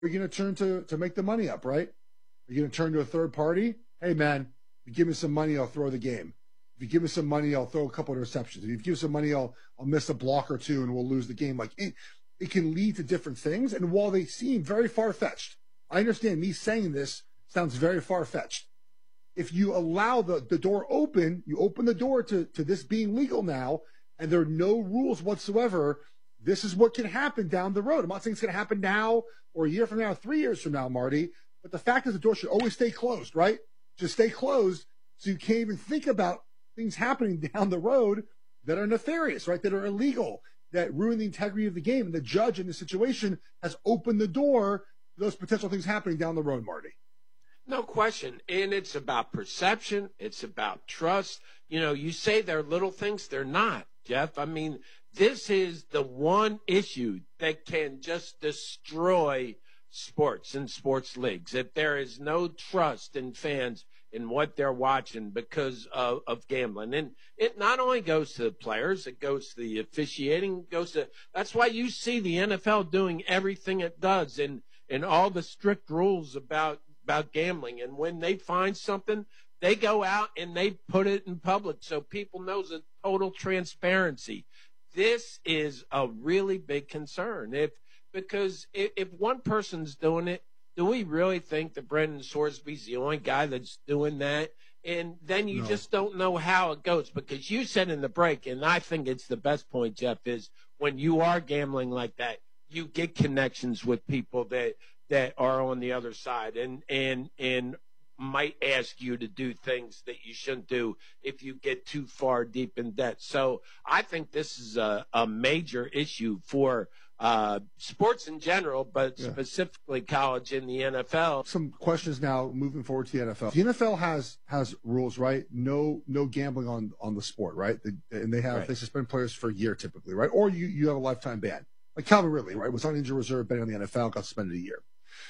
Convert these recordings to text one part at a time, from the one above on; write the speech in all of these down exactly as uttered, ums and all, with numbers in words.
are you going to turn to to make the money up, right? Are you going to turn to a third party? Hey, man, if you give me some money, I'll throw the game. If you give me some money, I'll throw a couple of interceptions. If you give me some money, I'll I'll miss a block or two and we'll lose the game. Like it, it can lead to different things. And while they seem very far-fetched, I understand me saying this sounds very far-fetched. If you allow the, the door open, you open the door to, to this being legal now, and there are no rules whatsoever, this is what can happen down the road. I'm not saying it's going to happen now or a year from now, three years from now, Marty, but the fact is the door should always stay closed, right? Just stay closed so you can't even think about things happening down the road that are nefarious, right, that are illegal, that ruin the integrity of the game. And the judge in this situation has opened the door to those potential things happening down the road, Marty. No question. And it's about perception. It's about trust. You know, you say they're little things. They're not, Jeff. I mean, this is the one issue that can just destroy sports and sports leagues. If there is no trust in fans in what they're watching because of, of gambling. And it not only goes to the players, it goes to the officiating, it goes to, that's why you see the N F L doing everything it does and, and all the strict rules about, about gambling. And when they find something, they go out and they put it in public so people know the total transparency. This is a really big concern. If, because if, if one person's doing it, do we really think that Brendan Sorsby's the only guy that's doing that? And then you No. just don't know how it goes because you said in the break, and I think it's the best point, Jeff, is when you are gambling like that, you get connections with people that, that are on the other side and, and, and might ask you to do things that you shouldn't do if you get too far deep in debt. So I think this is a, a major issue for Uh, sports in general, but yeah. specifically college and the N F L. Some questions now moving forward to the N F L. The N F L has has rules, right? No no gambling on, on the sport, right? They, and they have Right. they suspend players for a year typically, right? Or you, you have a lifetime ban. Like Calvin Ridley, right? Was on injured reserve, betting on the N F L, got suspended a year.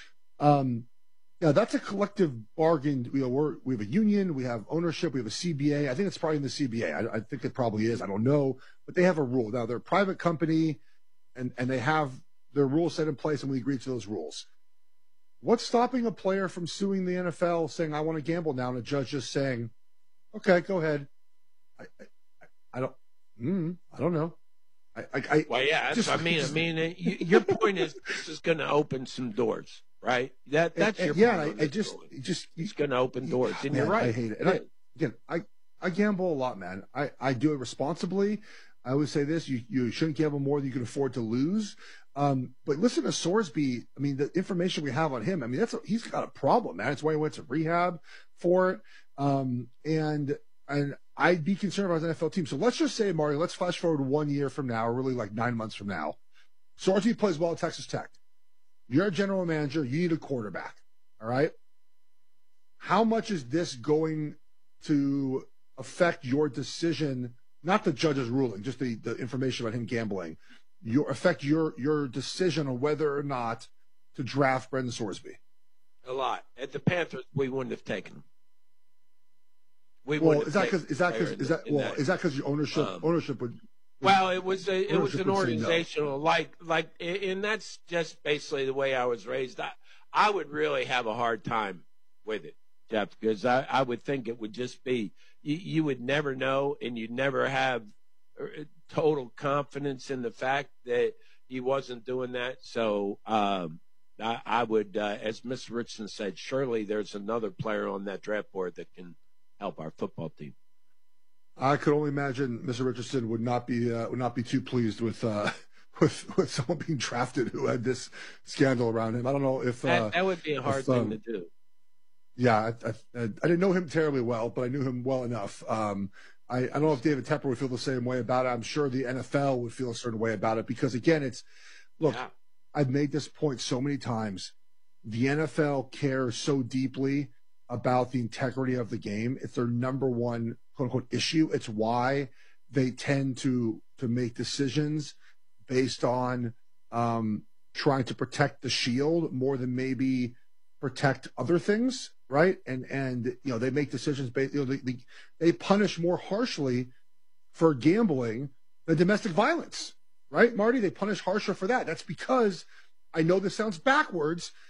Um, yeah, that's a collective bargain. We, we're, we have a union, we have ownership, we have a C B A. I think it's probably in the C B A. I, I think it probably is. I don't know, but they have a rule. Now they're a private company. And and they have their rules set in place, and we agree to those rules. What's stopping a player from suing the N F L, saying I want to gamble now, and a judge just saying, "Okay, go ahead." I I, I don't mm, I don't know. I I, I well, yeah, that's just, what I mean. just, I mean, uh, you, your point is this is going to open some doors, right? That that's and, your and, yeah. point I, I just story. it just it's going to open doors, and man, you're right. I hate it. And yeah. I, again, I I gamble a lot, man. I I do it responsibly. I always say this: you you shouldn't gamble more than you can afford to lose. Um, but listen to Sorsby. I mean, the information we have on him. I mean, that's a, he's got a problem, man. That's why he went to rehab for it. Um, and and I'd be concerned about his N F L team. So let's just say, Mario, let's flash forward one year from now, or really like nine months from now. Sorsby plays well at Texas Tech. You're a general manager. You need a quarterback. All right. How much is this going to affect your decision? Not the judge's ruling, just the, the information about him gambling. Your affect your your decision on whether or not to draft Brendan Sorsby. A lot. At the Panthers, we wouldn't have taken him. We well, wouldn't is that have because is that because is that well that. is that because your ownership Um, ownership would? Well, it was a, it was ownership an would say no. organizational like like, and that's just basically the way I was raised. I I would really have a hard time with it, Jeff, because I, I would think it would just be you, you would never know, and you'd never have total confidence in the fact that he wasn't doing that. So um, I, I would, uh, as Mister Richardson said, surely there's another player on that draft board that can help our football team. I could only imagine Mister Richardson would not be uh, would not be too pleased with uh, with with someone being drafted who had this scandal around him. I don't know if uh, that, that would be a hard if, thing um, to do. Yeah, I, I, I didn't know him terribly well, but I knew him well enough. Um, I, I don't know if David Tepper would feel the same way about it. I'm sure the N F L would feel a certain way about it because, again, it's look. Yeah. I've made this point so many times. The N F L cares so deeply about the integrity of the game. It's their number one quote unquote issue. It's why they tend to to make decisions based on um, trying to protect the shield more than maybe protect other things, right? And and you know they make decisions based. You know, they, they they punish more harshly for gambling than domestic violence, right, Marty? They punish harsher for that. That's because I know this sounds backwards,